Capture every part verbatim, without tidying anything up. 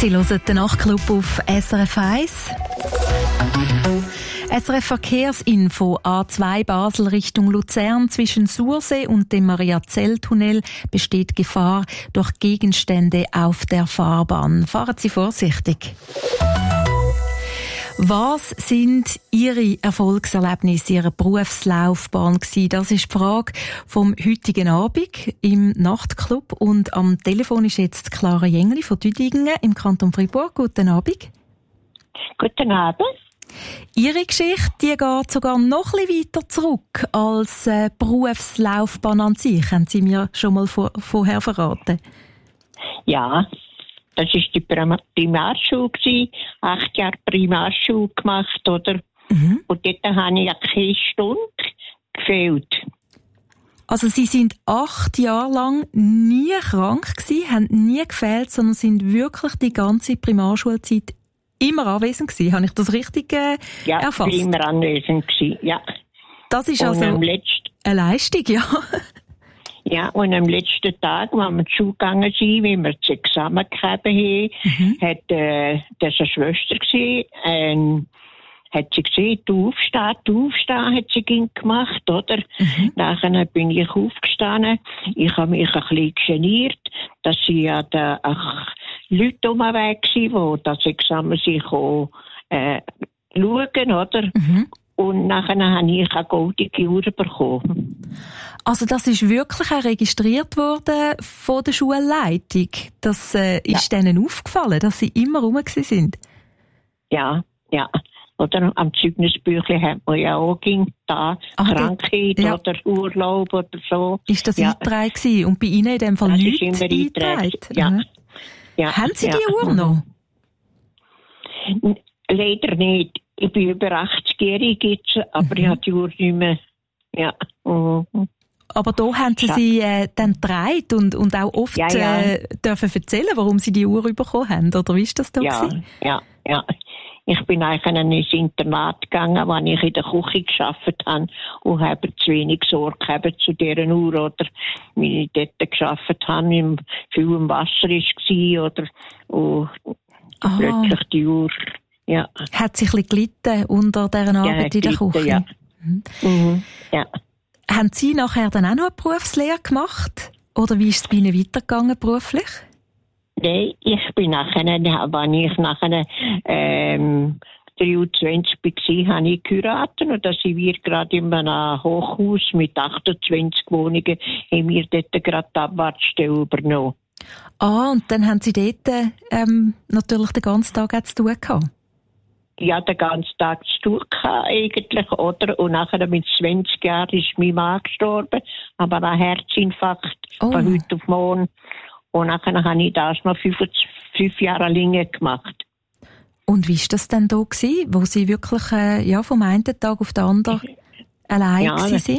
Sie hören den Nachtclub auf S R F eins. S R F Verkehrsinfo: A zwei Basel Richtung Luzern zwischen Sursee und dem Mariazell-Tunnel besteht Gefahr durch Gegenstände auf der Fahrbahn. Fahren Sie vorsichtig. Was sind Ihre Erfolgserlebnisse Ihrer Berufslaufbahn gewesen? Das ist die Frage vom heutigen Abend im Nachtclub. Und am Telefon ist jetzt Clara Jengli von Düdingen im Kanton Freiburg. Guten Abend. Guten Abend. Ihre Geschichte, die geht sogar noch ein bisschen weiter zurück als äh, Berufslaufbahn an sich. Haben Sie mir schon mal vor, vorher verraten? Ja, das war die Prim- Primarschule gewesen. Acht Jahre Primarschule gemacht, oder? Mhm. Und dort habe ich ja keine Stunde gefehlt. Also Sie sind acht Jahre lang nie krank gewesen, haben nie gefehlt, sondern sind wirklich die ganze Primarschulzeit immer anwesend gewesen. Habe ich das richtig äh, ja, erfasst? Ja, immer anwesend gewesen, ja. Das ist und also am letzten, eine Leistung, ja. Ja, und am letzten Tag, als wir zur Schule gegangen sind, wie wir das Examen gegeben haben, mhm. hat äh, das eine Schwester gesehen, ähm, hat sie gesehen, du aufstehen, du aufstehen, hat sie gemacht, oder? Mhm. Nachher bin ich aufgestanden. Ich habe mich ein bisschen geniert, dass sie ja da auch Leute um den Weg waren, die das Examen sich auch, äh, schauen, oder? Mhm. Und nachher habe ich eine goldige Uhr bekommen. Also das ist wirklich auch registriert worden von der Schulleitung. Das äh, ist ja. Denen aufgefallen, dass sie immer rum sind. Ja, ja. Oder am Zeugnisbüchlein hat man ja auch da Ach, Krankheit ja. oder Urlaub oder so. Ist das ja. eingetragen gewesen? Und bei Ihnen in dem Fall das nichts ist immer eingetragen? Ja. Mhm. ja. Haben Sie ja. die Uhr noch? Leider nicht. Ich bin über achtzig-jährig jetzt, aber mhm. ich habe die Uhr nicht mehr. Ja. Mhm. Aber da haben Sie sie äh, dann getragen und, und auch oft ja, ja. Äh, dürfen erzählen, warum Sie die Uhr bekommen haben, oder wie ist das da ja, gewesen? Ja, ja. Ich bin eigentlich ins Internat gegangen, als ich in der Küche gearbeitet habe und habe zu wenig Sorge gehabt zu dieser Uhr, oder wie ich dort gearbeitet habe, im viel im Wasser war, oder und ah. plötzlich die Uhr, ja. Hat sich ein bisschen gelitten unter dieser Arbeit ja, in der gelitten, Küche? Ja. Mhm. Mhm. ja. Haben Sie nachher dann auch noch eine Berufslehre gemacht? Oder wie ist es bei Ihnen weitergegangen beruflich? Nein, ich bin nachher, als ich nachher ähm, dreiundzwanzig war, habe ich geheiratet und da sind wir gerade in einem Hochhaus mit achtundzwanzig Wohnungen, haben wir dort gerade die Abwartstelle übernommen. Ah, und dann haben Sie dort ähm, natürlich den ganzen Tag auch zu tun gehabt? Ja, den ganzen Tag zu tun gehabt, eigentlich, oder? Und nachher mit zwanzig Jahren ist mein Mann gestorben, aber ein Herzinfarkt oh. von heute auf morgen. Und nachher habe ich das noch fünf, fünf Jahre länger gemacht. Und wie war das denn da gewesen, wo Sie wirklich äh, ja, vom einen Tag auf den anderen allein ja, sind?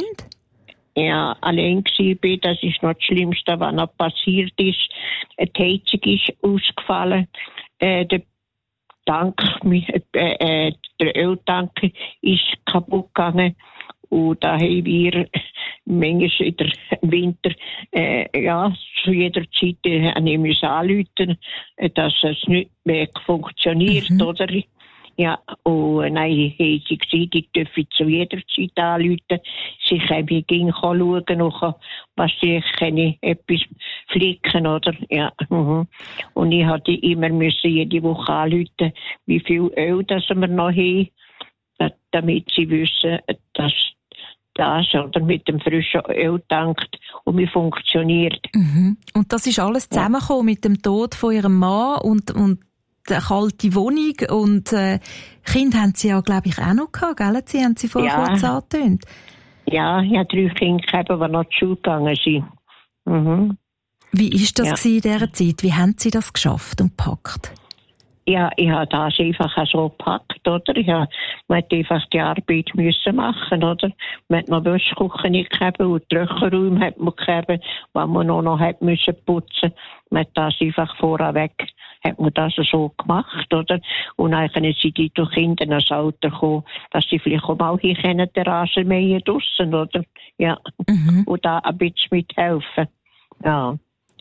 Ja, allein war. Das ist noch das Schlimmste, was noch passiert ist. Die Heizung ist ausgefallen. Äh, der Tank, äh, äh, der Öltank ist kaputt gegangen. Und da haben wir manchmal in der Winter, äh, ja, zu jeder Zeit äh, anrufen, äh, dass es nicht mehr funktioniert, mhm. oder? Ja, und nein, haben sie gesagt, ich dürfe zu jeder Zeit anrufen. Sie können gehen schauen, was sie können, etwas flicken, oder? Ja, mhm. Und ich hatte immer müssen jede Woche anrufen, wie viel Öl das wir noch haben, damit sie wissen, dass das oder mit dem frischen Öl tankt und wie funktioniert. Mhm. Und das ist alles zusammengekommen ja. mit dem Tod von ihrem Mann und, und der kalte Wohnung und äh, Kind haben sie ja, glaube ich, auch noch gehabt, gell? Sie haben sie vorher ja. kurz angetönt. Ja, ich habe drei Kinder gehabt, die noch zur Schule gegangen sind. Mhm. Wie war das ja. in dieser Zeit? Wie haben Sie das geschafft und gepackt? Ja, ich habe das einfach so gepackt, oder? Ich habe, man hat einfach die Arbeit müssen machen, oder? Man hat noch Wäschküche nicht gehabt und Trockenräume hat man gehabt, was man noch, noch hat müssen putzen. Man hat das einfach vorweg, hat man das so gemacht, oder? Und eigentlich sind die durch Kinder ins Alter gekommen, dass sie vielleicht auch mal hier können, den Rasen mähen draussen, oder? Ja. Mhm. Und da ein bisschen mithelfen. Ja.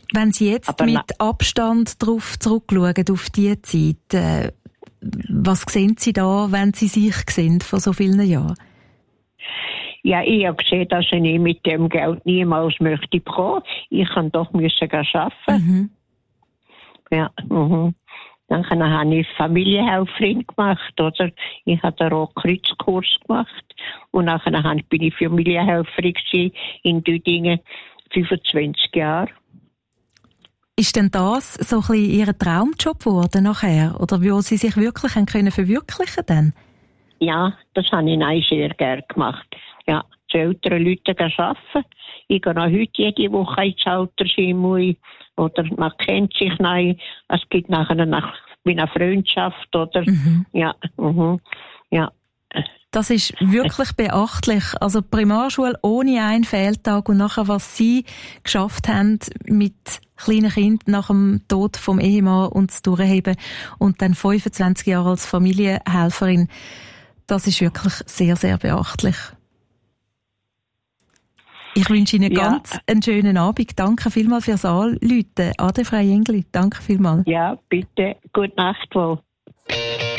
Wenn Sie jetzt Aber mit Abstand darauf zurückschauen, auf diese Zeit, äh, was sehen Sie da, wenn Sie sich sehen vor so vielen Jahren? Ja, ich habe gesehen, dass ich mit dem Geld niemals möchte bekommen. Ich kann doch müssen arbeiten. Mhm. Ja, mhm. Dann habe ich Familienhelferin gemacht, oder? Ich habe den Rotkreuzkurs gemacht. Und nachher bin ich Familienhelferin in Düdingen, fünfundzwanzig Jahre. Ist denn das so ein bisschen Ihr Traumjob geworden nachher? Oder wo Sie sich wirklich haben können verwirklichen dann? Ja, das habe ich nein, sehr gerne gemacht. Ja, zu älteren Leuten arbeiten. Ich gehe noch heute jede Woche ins Altersheim. Oder man kennt sich nein. Es gibt nachher nach einer Freundschaft, oder? Mhm. Ja, mhm. Ja. Das ist wirklich beachtlich. Also Primarschule ohne einen Fehltag und nachher, was Sie geschafft haben mit kleinen Kindern nach dem Tod vom Ehemann und das Durchheben und dann fünfundzwanzig Jahre als Familienhelferin, das ist wirklich sehr, sehr beachtlich. Ich wünsche Ihnen Ja. ganz einen schönen Abend. Danke vielmals fürs Anrufen. Ade, Frau Jengli. Danke vielmals. Ja, bitte. Gute Nacht wohl.